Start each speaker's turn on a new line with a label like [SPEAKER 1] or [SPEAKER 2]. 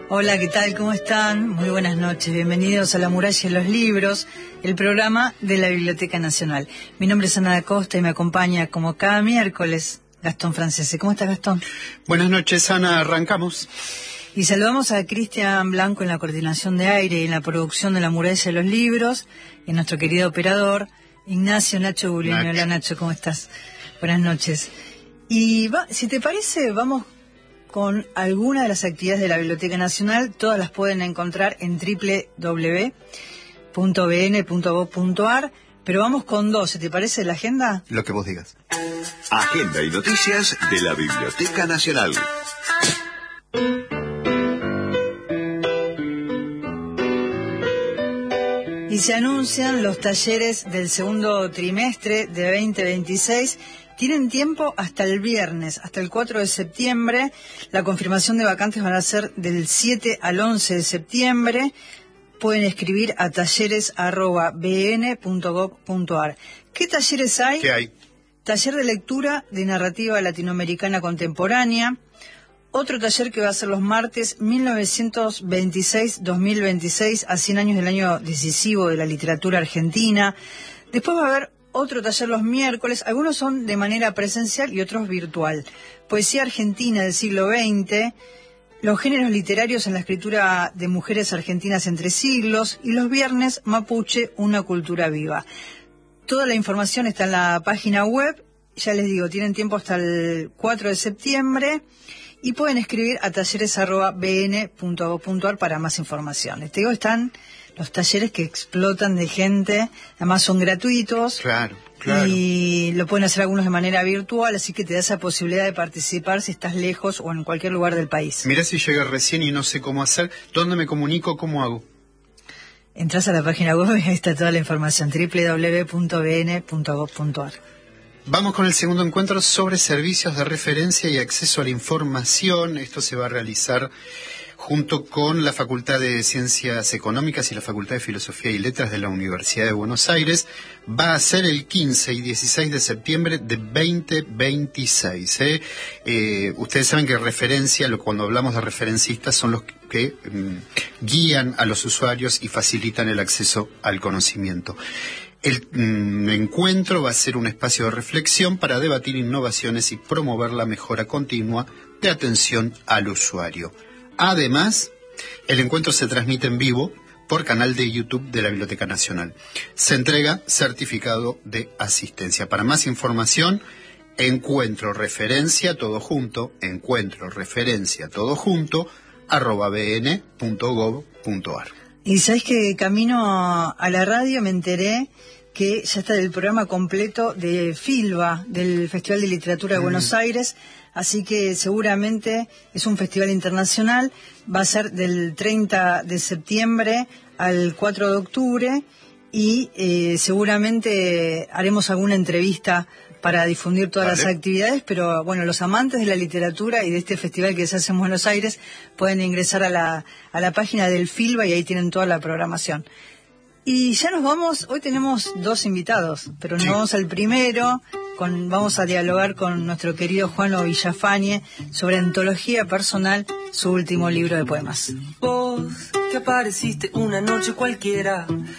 [SPEAKER 1] Hola, ¿qué tal? ¿Cómo están? Muy buenas noches. Bienvenidos a La Muralla de los Libros, el programa de la Biblioteca Nacional. Mi nombre es Ana da Costa y me acompaña, como cada miércoles, Gastón Francese. ¿Cómo estás, Gastón?
[SPEAKER 2] Buenas noches, Ana. Arrancamos.
[SPEAKER 1] Y saludamos a Cristian Blanco en la coordinación de aire y en la producción de La Muralla de los Libros, y nuestro querido operador, Ignacio Nacho Buglini. Hola, Nacho, ¿cómo estás? Buenas noches. Y si te parece, vamos con algunas de las actividades de la Biblioteca Nacional. Todas las pueden encontrar en www.bn.gov.ar, pero vamos con dos. ¿Se te parece la agenda?
[SPEAKER 2] Lo que vos digas.
[SPEAKER 3] Agenda y noticias de la Biblioteca Nacional.
[SPEAKER 1] Y se anuncian los talleres del segundo trimestre de 2026. Tienen tiempo hasta el viernes, hasta el 4 de septiembre. La confirmación de vacantes van a ser del 7 al 11 de septiembre. Pueden escribir a talleres@bn.gov.ar. ¿Qué talleres hay?
[SPEAKER 2] ¿Qué hay?
[SPEAKER 1] Taller de lectura de narrativa latinoamericana contemporánea. Otro taller que va a ser los martes 1926-2026, a 100 años del año decisivo de la literatura argentina. Después va a haber otro taller los miércoles. Algunos son de manera presencial y otros virtual. Poesía argentina del siglo XX, los géneros literarios en la escritura de mujeres argentinas entre siglos, y los viernes Mapuche, una cultura viva. Toda la información está en la página web. Ya les digo, tienen tiempo hasta el 4 de septiembre. Y pueden escribir a talleres@bn.gov.ar para más información. Te digo, están los talleres que explotan de gente, además son gratuitos.
[SPEAKER 2] Claro.
[SPEAKER 1] Y lo pueden hacer algunos de manera virtual, así que te da esa posibilidad de participar si estás lejos o en cualquier lugar del país.
[SPEAKER 2] Mirá, si llega recién y no sé cómo hacer, ¿dónde me comunico? ¿Cómo hago?
[SPEAKER 1] Entrás a la página web y ahí está toda la información, www.bn.gov.ar.
[SPEAKER 2] Vamos con el segundo encuentro sobre servicios de referencia y acceso a la información. Esto se va a realizar junto con la Facultad de Ciencias Económicas y la Facultad de Filosofía y Letras de la Universidad de Buenos Aires. Va a ser el 15 y 16 de septiembre de 2026. Ustedes saben que cuando hablamos de referencistas, son los que guían a los usuarios y facilitan el acceso al conocimiento. El encuentro va a ser un espacio de reflexión para debatir innovaciones y promover la mejora continua de atención al usuario. Además, el encuentro se transmite en vivo por canal de YouTube de la Biblioteca Nacional. Se entrega certificado de asistencia. Para más información, encuentro referencia todo junto, @bn.gov.ar.
[SPEAKER 1] Y sabes que camino a la radio me enteré que ya está el programa completo de FILBA, del Festival de Literatura de Buenos Aires, así que seguramente es un festival internacional. Va a ser del 30 de septiembre al 4 de octubre y seguramente haremos alguna entrevista para difundir todas las actividades, pero bueno, los amantes de la literatura y de este festival que se hace en Buenos Aires pueden ingresar a la página del FILBA y ahí tienen toda la programación. Y ya nos vamos. Hoy tenemos dos invitados, pero nos vamos al primero. Vamos a dialogar con nuestro querido Juan Villafañe sobre Antología Personal, su último libro de poemas.
[SPEAKER 4] Vos que apareciste una noche cualquiera,